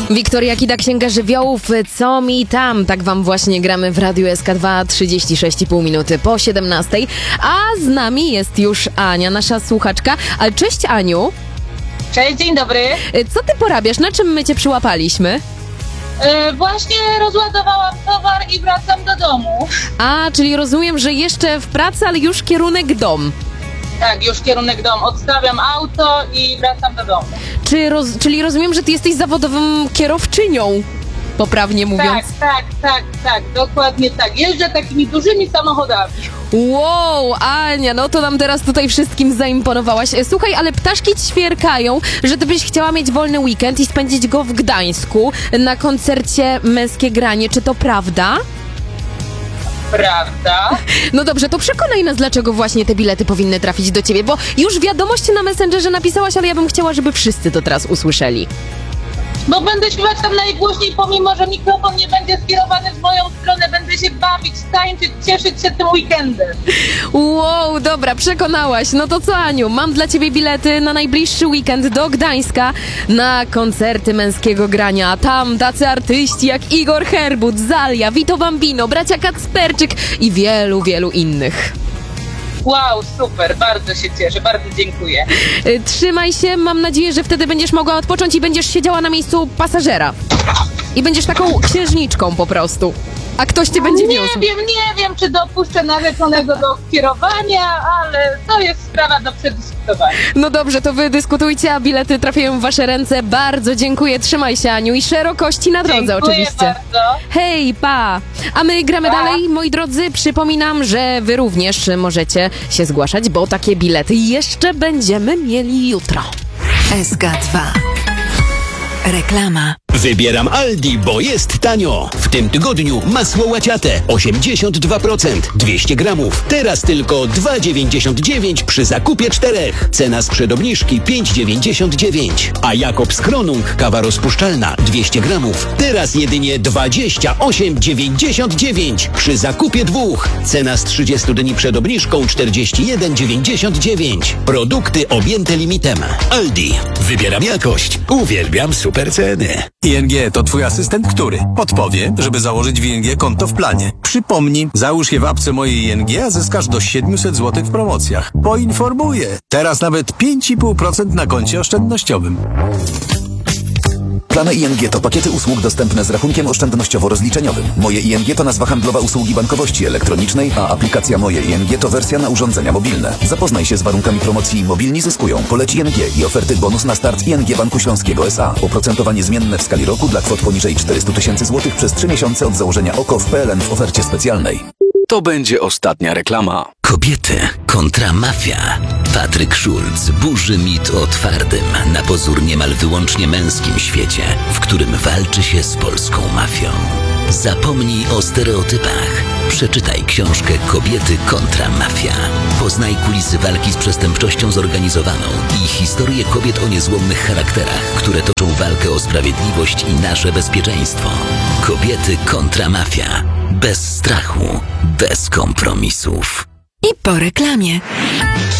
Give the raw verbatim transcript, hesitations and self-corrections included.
Wiktoria Kida, Księga Żywiołów, co mi tam? Tak wam właśnie gramy w Radiu S K dwa, trzydzieści sześć i pół minuty po siedemnastej. A z nami jest już Ania, nasza słuchaczka. Ale cześć, Aniu. Cześć, dzień dobry. Co ty porabiasz? Na czym my cię przyłapaliśmy? Yy, właśnie rozładowałam towar i wracam do domu. A, czyli rozumiem, że jeszcze w pracy, ale już kierunek dom. Tak, już kierunek dom. Odstawiam auto i wracam do domu. Czy roz, czyli rozumiem, że ty jesteś zawodową kierowczynią, poprawnie mówiąc. Tak, tak, tak, tak, dokładnie tak. Jeżdżę takimi dużymi samochodami. Wow, Ania, no to nam teraz tutaj wszystkim zaimponowałaś. Słuchaj, ale ptaszki ćwierkają, że ty byś chciała mieć wolny weekend i spędzić go w Gdańsku na koncercie Męskie Granie. Czy to prawda? Prawda? No dobrze, to przekonaj nas, dlaczego właśnie te bilety powinny trafić do ciebie, bo już wiadomość na Messengerze napisałaś, ale ja bym chciała, żeby wszyscy to teraz usłyszeli. Bo będę śpiewać tam najgłośniej, pomimo że mikrofon nie będzie skierowany w moją stronę. Będę się bawić, tańczyć, cieszyć się tym weekendem. Wow, dobra, przekonałaś. No to co, Aniu, mam dla ciebie bilety na najbliższy weekend do Gdańska na koncerty Męskiego Grania. A tam tacy artyści jak Igor Herbut, Zalia, Vito Bambino, bracia Kacperczyk i wielu, wielu innych. Wow, super, bardzo się cieszę, bardzo dziękuję. Trzymaj się, mam nadzieję, że wtedy będziesz mogła odpocząć i będziesz siedziała na miejscu pasażera. I będziesz taką księżniczką po prostu. A ktoś cię będzie Nie wiózł. wiem, nie wiem, czy dopuszczę narzeczonego do kierowania, ale to jest sprawa do przedyskutowania. No dobrze, to wy dyskutujcie, a bilety trafiają w wasze ręce. Bardzo dziękuję, trzymaj się, Aniu, i szerokości na drodze. Dziękuję oczywiście. bardzo. Hej, pa! A my gramy Pa. dalej, moi drodzy. Przypominam, że wy również możecie się zgłaszać, bo takie bilety jeszcze będziemy mieli jutro. S K dwa. Reklama. Wybieram Aldi, bo jest tanio. W tym tygodniu masło łaciate osiemdziesiąt dwa procent, dwieście gramów. Teraz tylko dwa dziewięćdziesiąt dziewięć przy zakupie czterech. Cena sprzed obniżki pięć dziewięćdziesiąt dziewięć. A Jakobs Kronung kawa rozpuszczalna dwieście gramów. Teraz jedynie dwadzieścia osiem dziewięćdziesiąt dziewięć przy zakupie dwóch. Cena z trzydziestu dni przed obniżką czterdzieści jeden dziewięćdziesiąt dziewięć. Produkty objęte limitem. Aldi. Wybieram jakość. Uwielbiam super ceny. I N G to twój asystent, który podpowie, żeby założyć w I N G konto w planie. Przypomnij, załóż je w apce mojej I N G, a zyskasz do siedemset złotych w promocjach. Poinformuję. Teraz nawet pięć i pół procent na koncie oszczędnościowym. Plany I N G to pakiety usług dostępne z rachunkiem oszczędnościowo-rozliczeniowym. Moje I N G to nazwa handlowa usługi bankowości elektronicznej, a aplikacja Moje I N G to wersja na urządzenia mobilne. Zapoznaj się z warunkami promocji Mobilni zyskują. Poleć I N G i oferty bonus na start I N G Banku Śląskiego S A. Oprocentowanie zmienne w skali roku dla kwot poniżej czterysta tysięcy złotych przez trzy miesiące od założenia O K O w P L N w ofercie specjalnej. To będzie ostatnia reklama. Kobiety kontra mafia. Patryk Schulz burzy mit o twardym, na pozór niemal wyłącznie męskim świecie, w którym walczy się z polską mafią. Zapomnij o stereotypach. Przeczytaj książkę Kobiety kontra mafia. Poznaj kulisy walki z przestępczością zorganizowaną i historię kobiet o niezłomnych charakterach, które toczą walkę o sprawiedliwość i nasze bezpieczeństwo. Kobiety kontra mafia. Bez strachu, bez kompromisów. I po reklamie.